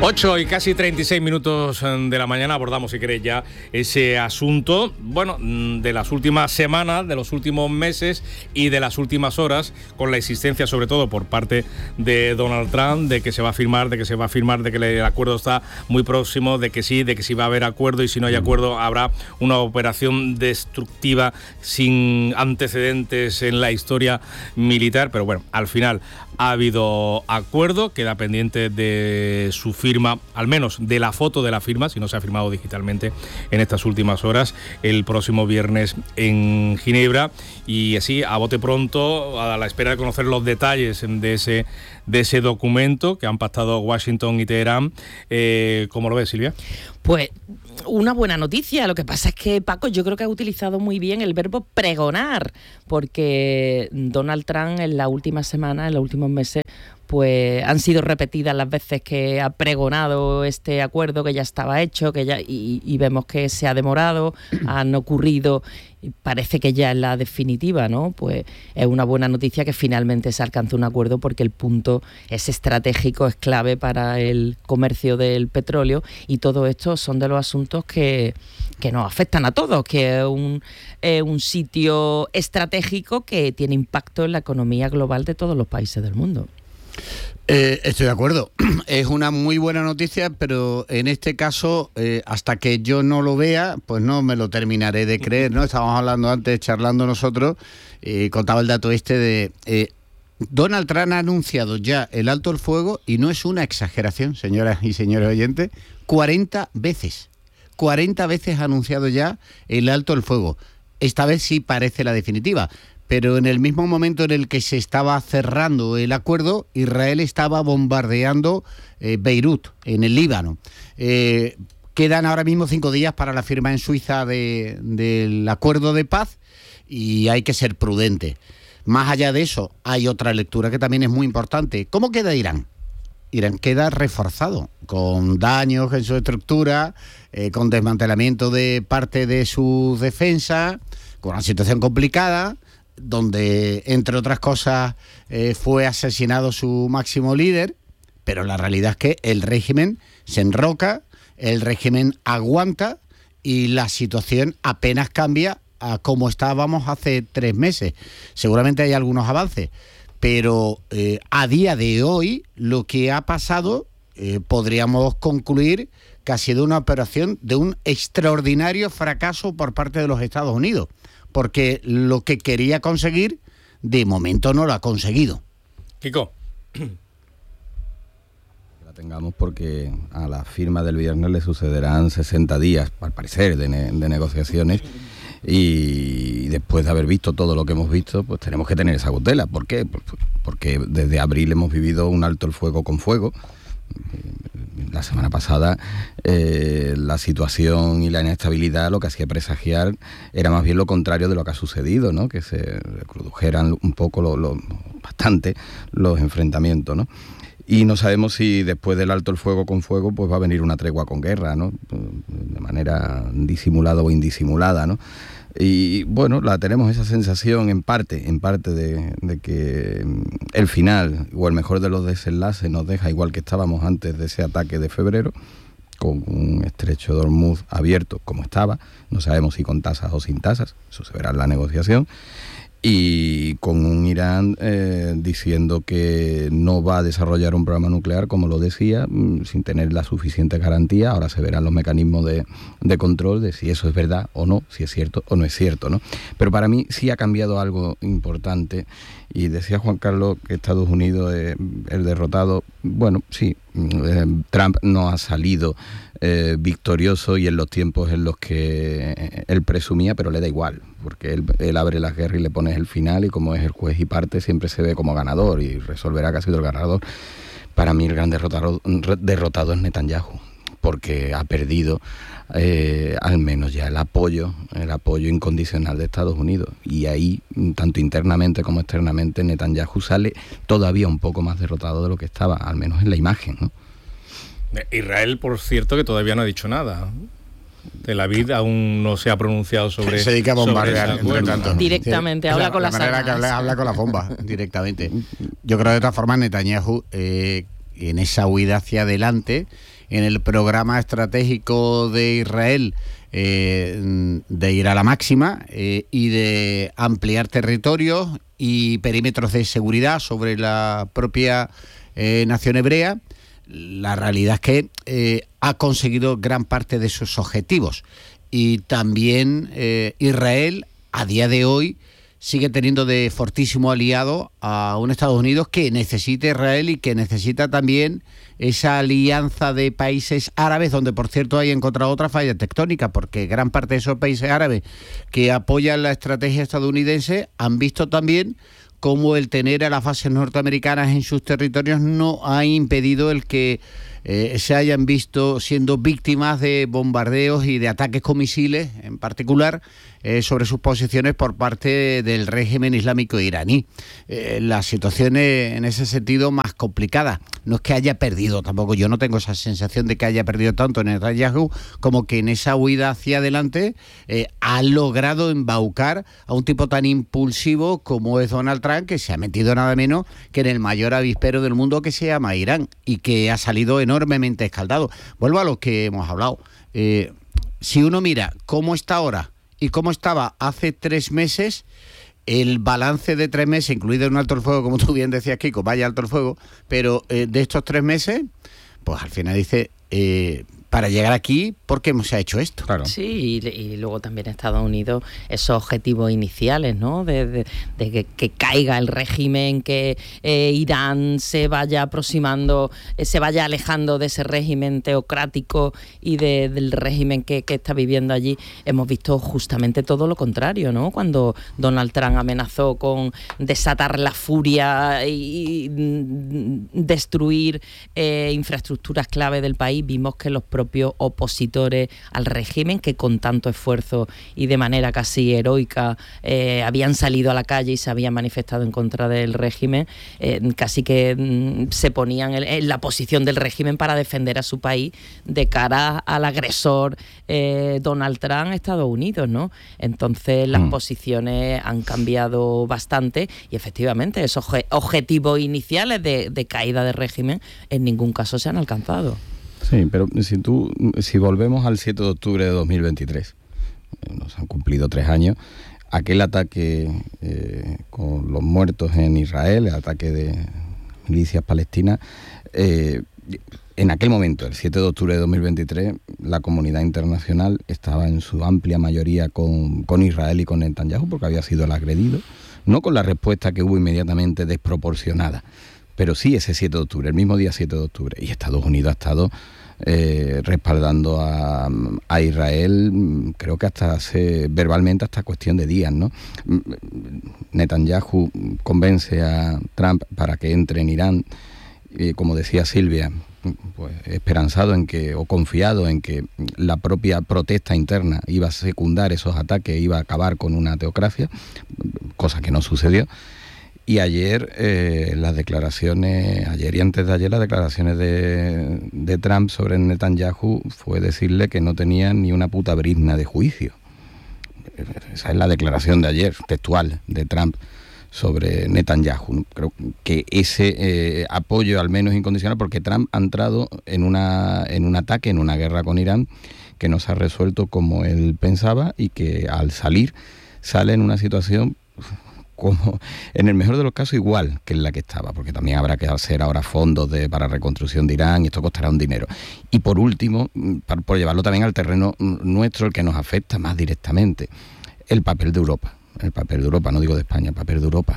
8 y casi 36 minutos de la mañana abordamos, si queréis, ya ese asunto, bueno, de las últimas semanas, de los últimos meses y de las últimas horas, con la existencia sobre todo por parte de Donald Trump, de que se va a firmar, de que el acuerdo está muy próximo, de que sí va a haber acuerdo, y si no hay acuerdo habrá una operación destructiva sin antecedentes en la historia militar. Pero bueno, al final ha habido acuerdo, queda pendiente de su firma, al menos de la foto de la firma, si no se ha firmado digitalmente en estas últimas horas, el próximo viernes en Ginebra, y así a bote pronto, a la espera de conocer los detalles de ese documento que han pactado Washington y Teherán. ¿Cómo lo ves, Silvia? Pues una buena noticia. Lo que pasa es que Paco, yo creo que ha utilizado muy bien el verbo pregonar, porque Donald Trump en la última semana, en los últimos meses, pues han sido repetidas las veces que ha pregonado este acuerdo, que ya estaba hecho, y vemos que se ha demorado, han ocurrido, y parece que ya es la definitiva, ¿no? Pues es una buena noticia que finalmente se alcance un acuerdo, porque el punto es estratégico, es clave para el comercio del petróleo, y todo esto son de los asuntos que nos afectan a todos, que es un sitio estratégico que tiene impacto en la economía global de todos los países del mundo. Estoy de acuerdo, es una muy buena noticia, pero en este caso, hasta que yo no lo vea, pues no me lo terminaré de creer, ¿no? Estábamos hablando antes, charlando nosotros, contaba el dato de Donald Trump ha anunciado ya el alto el fuego, y no es una exageración, señoras y señores oyentes, 40 veces ha anunciado ya el alto el fuego. Esta vez sí parece la definitiva. Pero en el mismo momento en el que se estaba cerrando el acuerdo, Israel estaba bombardeando Beirut, en el Líbano. Quedan ahora mismo 5 días para la firma en Suiza del acuerdo de paz, y hay que ser prudente. Más allá de eso, hay otra lectura que también es muy importante. ¿Cómo queda Irán? Irán queda reforzado, con daños en su estructura, con desmantelamiento de parte de su defensa, con una situación complicada, donde, entre otras cosas, fue asesinado su máximo líder, pero la realidad es que el régimen se enroca, el régimen aguanta, y la situación apenas cambia a como estábamos hace 3 meses. Seguramente hay algunos avances, pero a día de hoy lo que ha pasado podríamos concluir que ha sido una operación de un extraordinario fracaso por parte de los Estados Unidos, porque lo que quería conseguir, de momento no lo ha conseguido. Kiko. Que la tengamos, porque a la firma del viernes le sucederán 60 días, al parecer, de negociaciones, y después de haber visto todo lo que hemos visto, pues tenemos que tener esa cautela. ¿Por qué? Porque desde abril hemos vivido un alto el fuego con fuego. La semana pasada la situación y la inestabilidad lo que hacía presagiar era más bien lo contrario de lo que ha sucedido, ¿no? Que se reprodujeran un poco bastante los enfrentamientos, ¿no? Y no sabemos si después del alto el fuego con fuego pues va a venir una tregua con guerra, ¿no? De manera disimulada o indisimulada, ¿no? Y bueno, tenemos esa sensación en parte de que el final o el mejor de los desenlaces nos deja igual que estábamos antes de ese ataque de febrero, con un estrecho de Hormuz abierto como estaba, no sabemos si con tasas o sin tasas, eso se verá en la negociación, y con un Irán diciendo que no va a desarrollar un programa nuclear, como lo decía, sin tener la suficiente garantía. Ahora se verán los mecanismos de control de si eso es verdad o no, si es cierto o no es cierto, ¿no? Pero para mí sí ha cambiado algo importante, y decía Juan Carlos que Estados Unidos es el derrotado. Bueno, sí, Trump no ha salido victorioso, y en los tiempos en los que él presumía, pero le da igual, porque él abre las guerras y le pones el final, y como es el juez y parte siempre se ve como ganador y resolverá que ha sido el ganador. Para mí el gran derrotado es Netanyahu, porque ha perdido al menos ya el apoyo incondicional de Estados Unidos, y ahí, tanto internamente como externamente, Netanyahu sale todavía un poco más derrotado de lo que estaba, al menos en la imagen, ¿no? Israel, por cierto, que todavía no ha dicho nada. Tel Aviv aún no se ha pronunciado sobre. Se dedica a bombardear directamente, habla con las armas. Habla con las bombas directamente. Yo creo, de todas formas, Netanyahu en esa huida hacia adelante, en el programa estratégico de Israel de ir a la máxima y de ampliar territorios y perímetros de seguridad sobre la propia nación hebrea, la realidad es que ha conseguido gran parte de sus objetivos. Y también Israel, a día de hoy, sigue teniendo de fortísimo aliado a un Estados Unidos que necesita Israel y que necesita también esa alianza de países árabes, donde por cierto hay encontrado otra falla tectónica, porque gran parte de esos países árabes que apoyan la estrategia estadounidense han visto también cómo el tener a las bases norteamericanas en sus territorios no ha impedido el que se hayan visto siendo víctimas de bombardeos y de ataques con misiles, en particular, sobre sus posiciones por parte del régimen islámico iraní. La situación es, en ese sentido, más complicada. No es que haya perdido tampoco, yo no tengo esa sensación de que haya perdido tanto en Netanyahu, como que en esa huida hacia adelante ha logrado embaucar a un tipo tan impulsivo como es Donald Trump, que se ha metido nada menos que en el mayor avispero del mundo, que se llama Irán, y que ha salido enormemente escaldado. Vuelvo a lo que hemos hablado. Si uno mira cómo está ahora y cómo estaba hace 3 meses, el balance de 3 meses, incluido un alto el fuego, como tú bien decías, Kiko, vaya alto el fuego, pero de estos 3 meses, pues al final dice, para llegar aquí, ¿por qué se ha hecho esto? Claro. Sí, y luego también Estados Unidos, esos objetivos iniciales, ¿no? De que caiga el régimen, que Irán se vaya aproximando, se vaya alejando de ese régimen teocrático y del régimen que está viviendo allí. Hemos visto justamente todo lo contrario, ¿no? Cuando Donald Trump amenazó con desatar la furia y destruir infraestructuras clave del país, vimos que los propios opositores al régimen, que con tanto esfuerzo y de manera casi heroica habían salido a la calle y se habían manifestado en contra del régimen, casi que se ponían en la posición del régimen para defender a su país de cara al agresor Donald Trump, Estados Unidos, ¿no? Entonces las posiciones han cambiado bastante y efectivamente esos objetivos iniciales de caída del régimen en ningún caso se han alcanzado. Sí, pero si volvemos al 7 de octubre de 2023, nos han cumplido 3 años, aquel ataque con los muertos en Israel, el ataque de milicias palestinas, en aquel momento, el 7 de octubre de 2023, la comunidad internacional estaba en su amplia mayoría con Israel y con Netanyahu, porque había sido el agredido, no con la respuesta que hubo inmediatamente desproporcionada, pero sí ese 7 de octubre, el mismo día 7 de octubre, y Estados Unidos ha estado respaldando a Israel, creo que verbalmente hasta cuestión de días, ¿no? Netanyahu convence a Trump para que entre en Irán, como decía Silvia, pues esperanzado en que, o confiado en que la propia protesta interna iba a secundar esos ataques, iba a acabar con una teocracia, cosa que no sucedió. Y ayer las declaraciones, ayer y antes de ayer, las declaraciones de Trump sobre Netanyahu fue decirle que no tenía ni una puta brizna de juicio. Esa es la declaración de ayer, textual, de Trump sobre Netanyahu. Creo que ese apoyo, al menos incondicional, porque Trump ha entrado en un ataque, en una guerra con Irán, que no se ha resuelto como él pensaba y que al salir, sale en una situación como, en el mejor de los casos, igual que en la que estaba, porque también habrá que hacer ahora fondos para reconstrucción de Irán y esto costará un dinero. Y por último, por llevarlo también al terreno nuestro, el que nos afecta más directamente, el papel de Europa. El papel de Europa, no digo de España, el papel de Europa.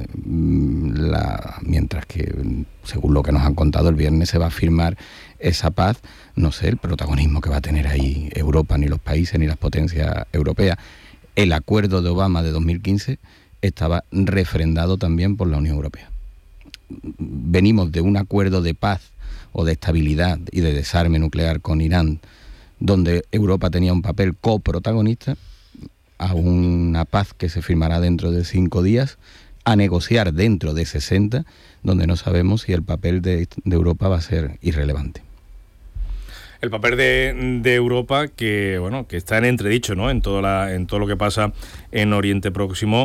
Mientras que, según lo que nos han contado, el viernes se va a firmar esa paz, no sé el protagonismo que va a tener ahí Europa, ni los países, ni las potencias europeas. El acuerdo de Obama de 2015 estaba refrendado también por la Unión Europea. Venimos de un acuerdo de paz o de estabilidad y de desarme nuclear con Irán, donde Europa tenía un papel coprotagonista, a una paz que se firmará dentro de 5 días, a negociar dentro de 60, donde no sabemos si el papel de Europa va a ser irrelevante. El papel de Europa que está en entredicho, ¿no? En todo lo que pasa en Oriente Próximo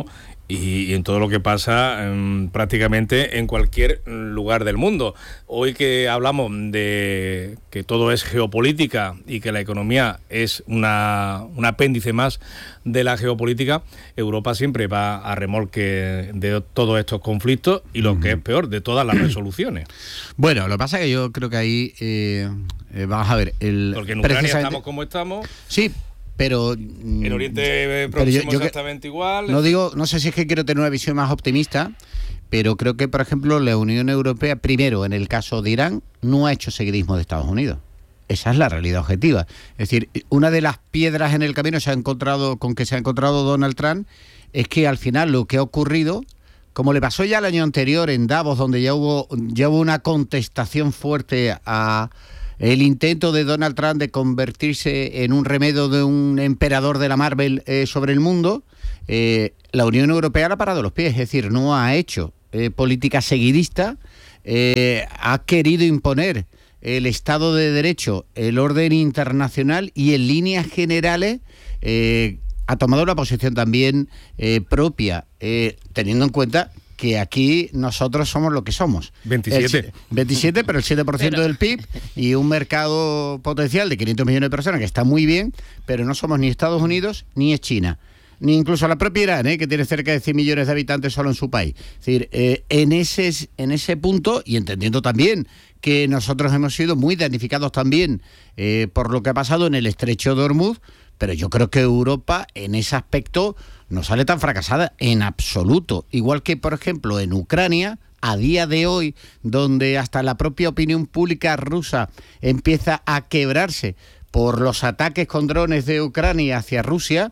y en todo lo que pasa prácticamente en cualquier lugar del mundo. Hoy que hablamos de que todo es geopolítica y que la economía es un apéndice más de la geopolítica, Europa siempre va a remolque de todos estos conflictos y lo que es peor, de todas las resoluciones. Bueno, lo que pasa es que yo creo que ahí vamos a ver, porque en Ucrania estamos como estamos. Sí, pero en Oriente Próximo exactamente igual. No sé si es que quiero tener una visión más optimista, pero creo que, por ejemplo, la Unión Europea, primero, en el caso de Irán, no ha hecho seguidismo de Estados Unidos. Esa es la realidad objetiva. Es decir, una de las piedras en el camino con que se ha encontrado Donald Trump es que al final lo que ha ocurrido, como le pasó ya el año anterior en Davos, donde ya hubo una contestación fuerte a el intento de Donald Trump de convertirse en un remedio de un emperador de la Marvel sobre el mundo, la Unión Europea le ha parado los pies, es decir, no ha hecho política seguidista, ha querido imponer el Estado de Derecho, el orden internacional y en líneas generales ha tomado una posición también propia, teniendo en cuenta que aquí nosotros somos lo que somos. 27, pero el 7% del PIB y un mercado potencial de 500 millones de personas, que está muy bien, pero no somos ni Estados Unidos ni es China. Ni incluso la propia Irán, que tiene cerca de 100 millones de habitantes solo en su país. Es decir, en ese punto, y entendiendo también que nosotros hemos sido muy damnificados también por lo que ha pasado en el estrecho de Hormuz, pero yo creo que Europa en ese aspecto no sale tan fracasada en absoluto. Igual que, por ejemplo, en Ucrania, a día de hoy, donde hasta la propia opinión pública rusa empieza a quebrarse por los ataques con drones de Ucrania hacia Rusia,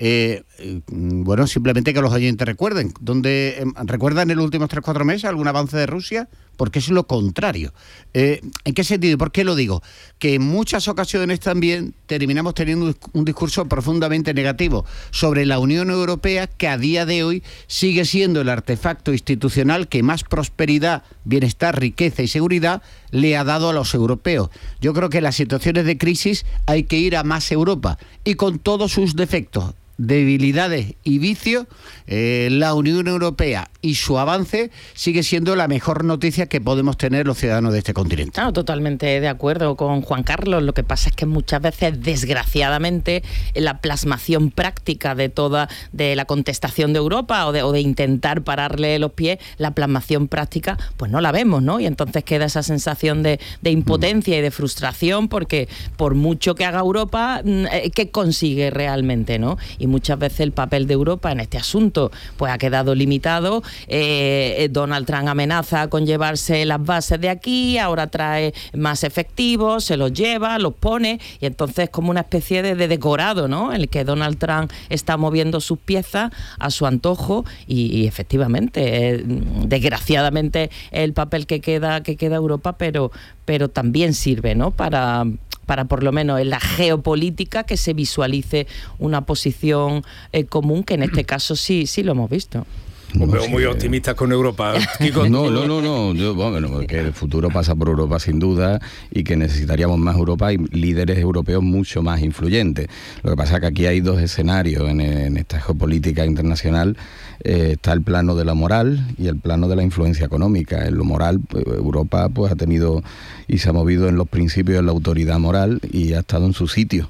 bueno, simplemente que los oyentes recuerden. ¿Recuerdan en los últimos 3-4 meses algún avance de Rusia? Porque es lo contrario. ¿En qué sentido? ¿Por qué lo digo? Que en muchas ocasiones también terminamos teniendo un discurso profundamente negativo sobre la Unión Europea, que a día de hoy sigue siendo el artefacto institucional que más prosperidad, bienestar, riqueza y seguridad le ha dado a los europeos. Yo creo que en las situaciones de crisis hay que ir a más Europa, y con todos sus defectos, debilidades y vicios, la Unión Europea y su avance sigue siendo la mejor noticia que podemos tener los ciudadanos de este continente. No, totalmente de acuerdo con Juan Carlos. Lo que pasa es que muchas veces, desgraciadamente, la plasmación práctica de la contestación de Europa o de intentar pararle los pies, la plasmación práctica, pues no la vemos, ¿no? Y entonces queda esa sensación de impotencia y de frustración, porque por mucho que haga Europa, ¿qué consigue realmente, no? Y muchas veces el papel de Europa en este asunto pues ha quedado limitado. Donald Trump amenaza con llevarse las bases de aquí, ahora trae más efectivos, se los lleva, los pone, y entonces como una especie de decorado, ¿no? En el que Donald Trump está moviendo sus piezas a su antojo, y efectivamente, desgraciadamente, el papel que queda Europa, pero también sirve, ¿no? Para por lo menos en la geopolítica que se visualice una posición común, que en este caso sí lo hemos visto. Os veo muy optimistas con Europa. No. Que el futuro pasa por Europa sin duda, y que necesitaríamos más Europa y líderes europeos mucho más influyentes. Lo que pasa es que aquí hay dos escenarios en esta geopolítica internacional. Está el plano de la moral y el plano de la influencia económica. En lo moral, pues, Europa pues ha tenido y se ha movido en los principios de la autoridad moral y ha estado en su sitio.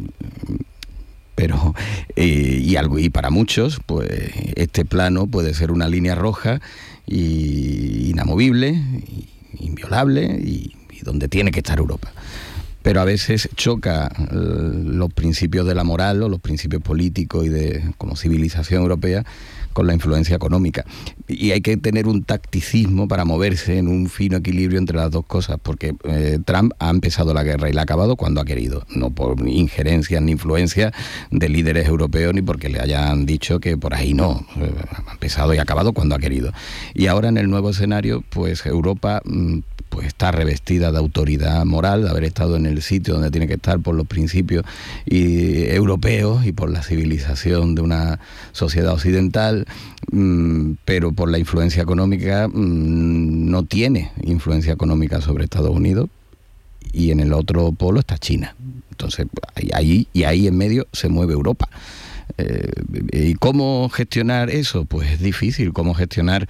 Pero y para muchos, pues este plano puede ser una línea roja y inamovible, inviolable, y donde tiene que estar Europa. Pero a veces choca los principios de la moral o los principios políticos y como civilización europea con la influencia económica. Y hay que tener un tacticismo para moverse en un fino equilibrio entre las dos cosas, porque Trump ha empezado la guerra y la ha acabado cuando ha querido, no por injerencias ni influencias de líderes europeos, ni porque le hayan dicho que por ahí no. Ha empezado y ha acabado cuando ha querido. Y ahora en el nuevo escenario, pues Europa pues está revestida de autoridad moral, de haber estado en el sitio donde tiene que estar por los principios europeos y por la civilización de una sociedad occidental, pero por la influencia económica no tiene influencia económica sobre Estados Unidos, y en el otro polo está China. Entonces ahí en medio se mueve Europa. ¿Y cómo gestionar eso? Pues es difícil. ¿Cómo gestionar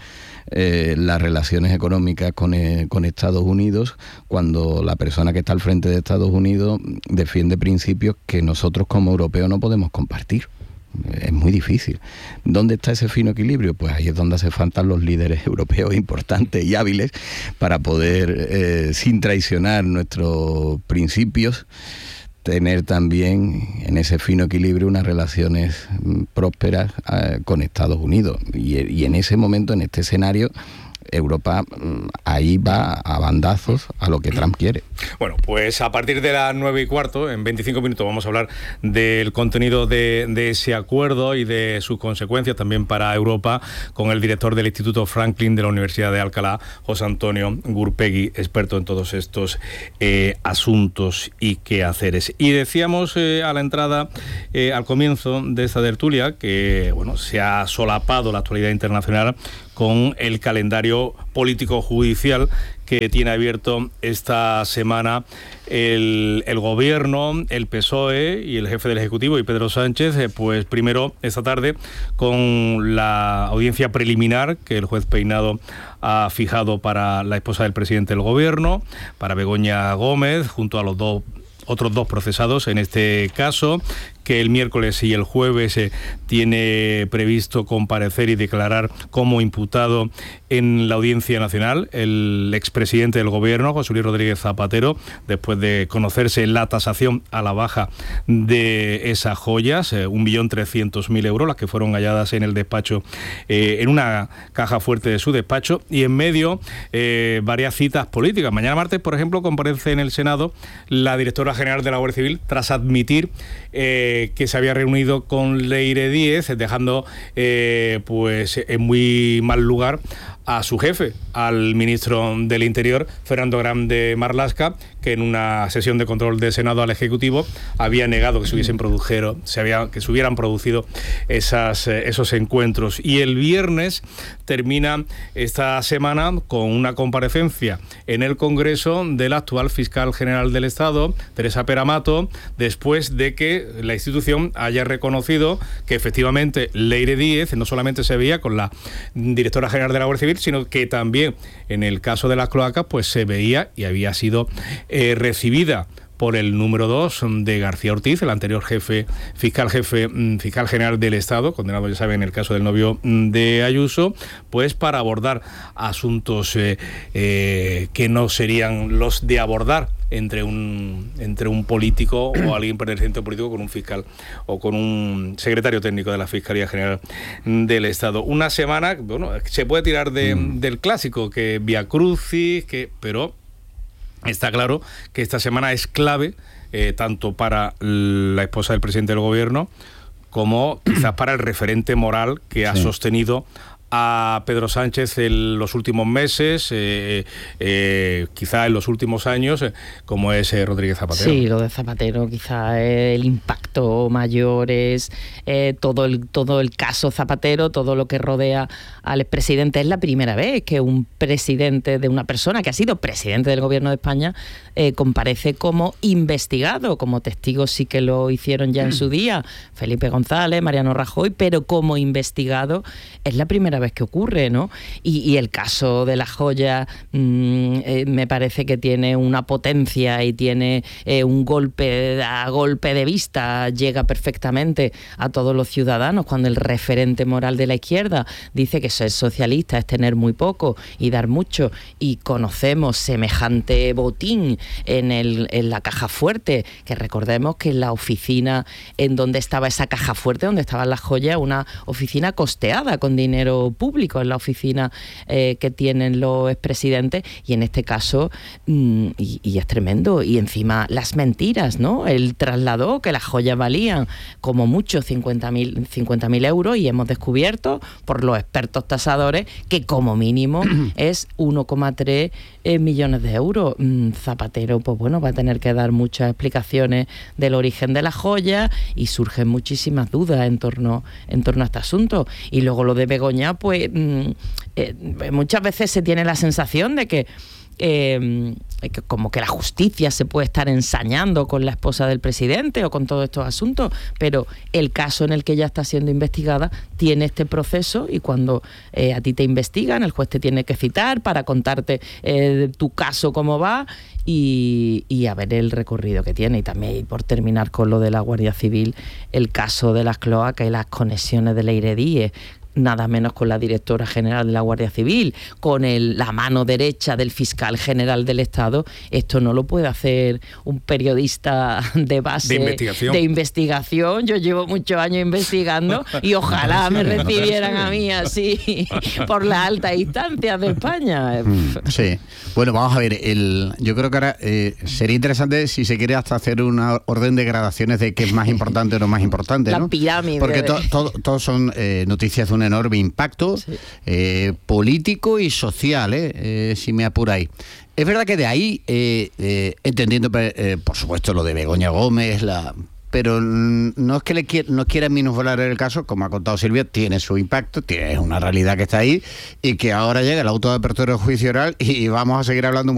las relaciones económicas con Estados Unidos cuando la persona que está al frente de Estados Unidos defiende principios que nosotros como europeos no podemos compartir? Es muy difícil. ¿Dónde está ese fino equilibrio? Pues ahí es donde hace falta los líderes europeos importantes y hábiles para poder, sin traicionar nuestros principios, tener también en ese fino equilibrio unas relaciones prósperas con Estados Unidos. Y en ese momento, en este escenario, Europa ahí va a bandazos a lo que Trump quiere. Bueno, pues a partir de las 9:15, en 25 minutos, vamos a hablar del contenido de ese acuerdo y de sus consecuencias también para Europa, con el director del Instituto Franklin de la Universidad de Alcalá, José Antonio Gurpegui, experto en todos estos asuntos y quehaceres. Y decíamos a la entrada, al comienzo de esta tertulia, que bueno, se ha solapado la actualidad internacional con el calendario político-judicial que tiene abierto esta semana el gobierno, el PSOE y el jefe del Ejecutivo, y Pedro Sánchez, pues primero esta tarde con la audiencia preliminar que el juez Peinado ha fijado para la esposa del presidente del gobierno, para Begoña Gómez, junto a los otros dos procesados en este caso, que el miércoles y el jueves tiene previsto comparecer y declarar como imputado en la Audiencia Nacional el expresidente del gobierno, José Luis Rodríguez Zapatero, después de conocerse la tasación a la baja de esas joyas, 1.300.000 euros, las que fueron halladas en el despacho, en una caja fuerte de su despacho, y en medio varias citas políticas. Mañana martes, por ejemplo, comparece en el Senado la directora general de la Guardia Civil tras admitir que se había reunido con Leire Díez, dejando pues en muy mal lugar a su jefe, al ministro del Interior, Fernando Grande Marlaska, que en una sesión de control de Senado al Ejecutivo había negado que se hubieran producido esos encuentros. Y el viernes termina esta semana con una comparecencia en el Congreso del actual fiscal general del Estado, Teresa Peramato, después de que la institución haya reconocido que efectivamente Leire Díez no solamente se veía con la directora general de la Guardia Civil, sino que también en el caso de las cloacas pues se veía y había sido recibida por el número 2 de García Ortiz, el anterior fiscal general del Estado, condenado, ya saben, en el caso del novio de Ayuso, pues para abordar asuntos que no serían los de abordar entre un político o alguien perteneciente a un político con un fiscal o con un secretario técnico de la Fiscalía General del Estado. Una semana, bueno, se puede tirar del clásico, que Vía Crucis, pero está claro que esta semana es clave tanto para la esposa del presidente del gobierno como quizás para el referente moral que ha sostenido a Pedro Sánchez en los últimos meses, quizá en los últimos años, como es Rodríguez Zapatero. Sí, lo de Zapatero, quizá el impacto mayor es todo el caso Zapatero, todo lo que rodea al expresidente. Es la primera vez que un presidente de una persona que ha sido presidente del gobierno de España comparece como investigado. Como testigos sí que lo hicieron ya en su día Felipe González, Mariano Rajoy, pero como investigado es la primera vez que ocurre, ¿no? Y el caso de la joya me parece que tiene una potencia y tiene un golpe de vista, llega perfectamente a todos los ciudadanos cuando el referente moral de la izquierda dice que ser socialista es tener muy poco y dar mucho, y conocemos semejante botín en la caja fuerte, que recordemos que en la oficina en donde estaba esa caja fuerte, donde estaban las joyas, una oficina costeada con dinero público, en la oficina que tienen los expresidentes, y en este caso y es tremendo. Y encima las mentiras, ¿no? Él trasladó que las joyas valían como mucho 50.000 euros, y hemos descubierto por los expertos tasadores que como mínimo es 1,3 millones de euros. Zapatero, pues bueno, va a tener que dar muchas explicaciones del origen de las joyas, y surgen muchísimas dudas en torno a este asunto. Y luego lo de Begoña, pues muchas veces se tiene la sensación de que como que la justicia se puede estar ensañando con la esposa del presidente o con todos estos asuntos, pero el caso en el que ella está siendo investigada tiene este proceso, y cuando a ti te investigan, el juez te tiene que citar para contarte tu caso cómo va y a ver el recorrido que tiene. Y también, y por terminar con lo de la Guardia Civil, el caso de las cloacas y las conexiones de Leiredíes, nada menos con la directora general de la Guardia Civil, con la mano derecha del fiscal general del Estado. Esto no lo puede hacer un periodista de base de investigación. Yo llevo muchos años investigando y ojalá me recibieran a mí así por las altas instancias de España. Sí. Bueno, vamos a ver, yo creo que ahora sería interesante, si se quiere, hasta hacer una orden de gradaciones de qué es más importante o no más importante, ¿no? La pirámide. Porque todos son noticias de un enorme impacto, sí, político y social, si me apuráis. Es verdad que de ahí, entendiendo por supuesto lo de Begoña Gómez, pero no es que no quiera minusvalar el caso, como ha contado Silvia, tiene su impacto, es una realidad que está ahí, y que ahora llega el auto de apertura del juicio oral y vamos a seguir hablando